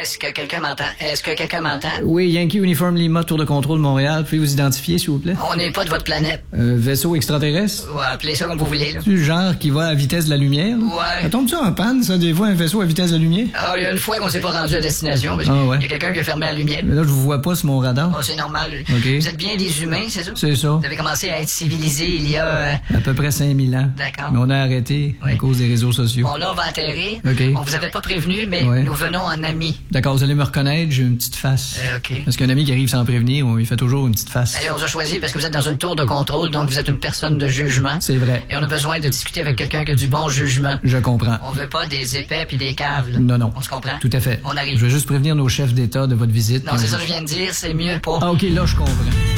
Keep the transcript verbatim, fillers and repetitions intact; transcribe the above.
Est-ce que quelqu'un m'entend? Est-ce que quelqu'un m'entend? Oui, Yankee Uniform Lima, Tour de contrôle de Montréal. Pouvez vous identifier, s'il vous plaît? On n'est pas de votre planète. Un vaisseau extraterrestre? Ouais, appelez ça comme vous voulez, là. C'est du genre qui va à vitesse de la lumière? Ouais. Ça tombe ça en panne, ça, des fois, un vaisseau à vitesse de la lumière? Ah, il y a une fois qu'on s'est pas rendu à destination, parce Ah, ouais. qu'il y a quelqu'un qui a fermé la lumière. Mais là, je vous vois pas sur mon radar. Oh, c'est normal. OK. Vous êtes bien des humains, c'est ça? C'est ça. Vous avez commencé à être civilisés il y a... euh, À peu près cinq mille ans. D'accord. Mais on a arrêté Oui. à cause des réseaux sociaux. Bon, là, on va atterrir. OK. On vous avait pas prévenu, mais Ouais. nous venons en amis. D'accord, vous allez me reconnaître, j'ai une petite face. Euh, OK. Parce qu'un ami qui arrive sans prévenir, on lui fait toujours une petite face. Allez, on vous a choisi parce que vous êtes dans une tour de contrôle, donc vous êtes une personne de jugement. C'est vrai. Et on a besoin de discuter avec quelqu'un qui a du bon jugement. Je comprends. On veut pas des épais puis des caves, là. Non, non. On se comprend? Tout à fait. On arrive. Je vais juste prévenir nos chefs d'État de votre visite. Non, c'est ça que je viens de dire, c'est mieux pas. Ah, OK, là, je comprends.